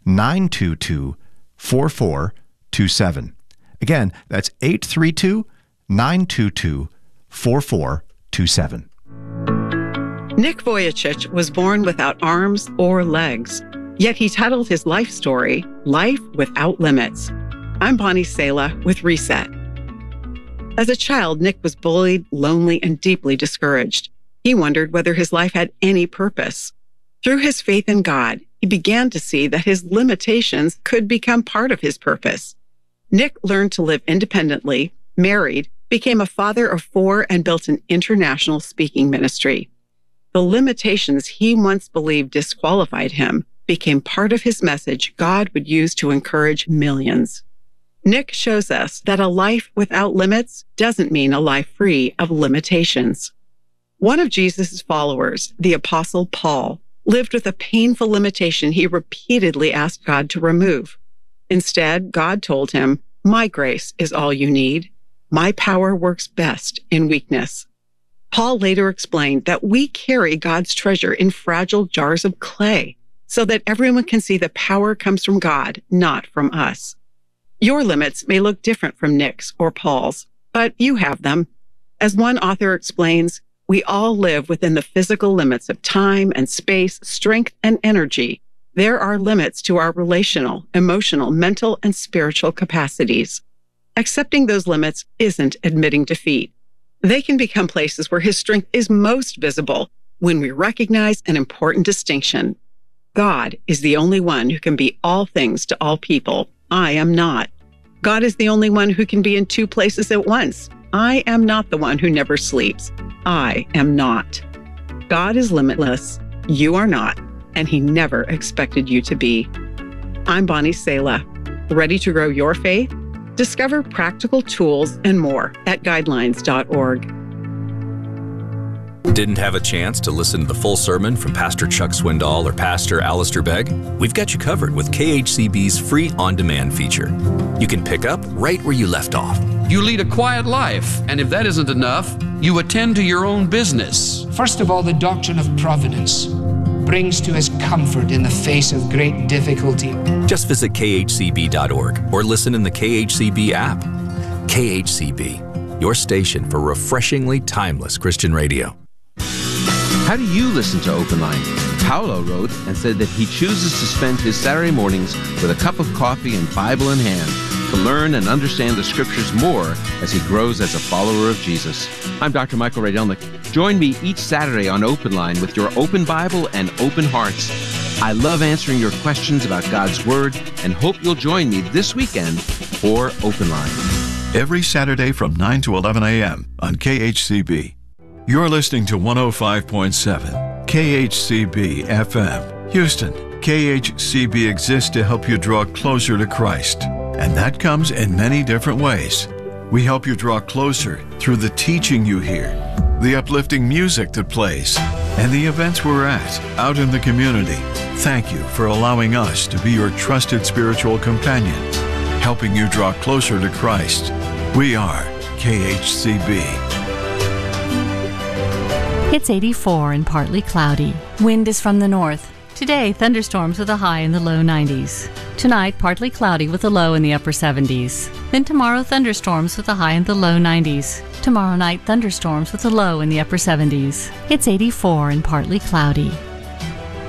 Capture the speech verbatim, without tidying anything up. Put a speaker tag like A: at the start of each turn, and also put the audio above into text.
A: nine two two, four four two seven. Again, that's eight three two, nine two two, four four two seven.
B: Nick Vujicic was born without arms or legs, yet he titled his life story, Life Without Limits. I'm Bonnie Sala with Reset. As a child, Nick was bullied, lonely, and deeply discouraged. He wondered whether his life had any purpose. Through his faith in God, he began to see that his limitations could become part of his purpose. Nick learned to live independently, married, became a father of four, and built an international speaking ministry. The limitations he once believed disqualified him became part of his message God would use to encourage millions. Nick shows us that a life without limits doesn't mean a life free of limitations. One of Jesus' followers, the Apostle Paul, lived with a painful limitation he repeatedly asked God to remove. Instead, God told him, "My grace is all you need. My power works best in weakness." Paul later explained that we carry God's treasure in fragile jars of clay so that everyone can see the power comes from God, not from us. Your limits may look different from Nick's or Paul's, but you have them. As one author explains, we all live within the physical limits of time and space, strength and energy. There are limits to our relational, emotional, mental, and spiritual capacities. Accepting those limits isn't admitting defeat. They can become places where his strength is most visible when we recognize an important distinction. God is the only one who can be all things to all people. I am not. God is the only one who can be in two places at once. I am not the one who never sleeps. I am not. God is limitless. You are not, and he never expected you to be. I'm Bonnie Sala. Ready to grow your faith? Discover practical tools and more at guidelines dot org.
C: Didn't have a chance to listen to the full sermon from Pastor Chuck Swindoll or Pastor Alistair Begg? We've got you covered with K H C B's free on-demand feature. You can pick up right where you left off.
D: You lead a quiet life, and if that isn't enough, you attend to your own business.
E: First of all, the doctrine of providence brings to us comfort in the face of great difficulty.
C: Just visit K H C B dot org or listen in the K H C B app. K H C B, your station for refreshingly timeless Christian radio.
F: How do you listen to Open Line? Paolo wrote and said that he chooses to spend his Saturday mornings with a cup of coffee and Bible in hand to learn and understand the Scriptures more as he grows as a follower of Jesus. I'm Doctor Michael Rydelnik. Join me each Saturday on Open Line with your open Bible and open hearts. I love answering your questions about God's Word and hope you'll join me this weekend for Open Line.
G: Every Saturday from nine to eleven a.m. on K H C B. You're listening to one oh five point seven K H C B F M, Houston. K H C B exists to help you draw closer to Christ, and that comes in many different ways. We help you draw closer through the teaching you hear, the uplifting music that plays, and the events we're at out in the community. Thank you for allowing us to be your trusted spiritual companion, helping you draw closer to Christ. We are K H C B.
H: It's eighty-four and partly cloudy. Wind is from the north. Today, thunderstorms with a high in the low nineties. Tonight, partly cloudy with a low in the upper seventies. Then tomorrow, thunderstorms with a high in the low nineties. Tomorrow night, thunderstorms with a low in the upper seventies. It's eighty-four and partly cloudy.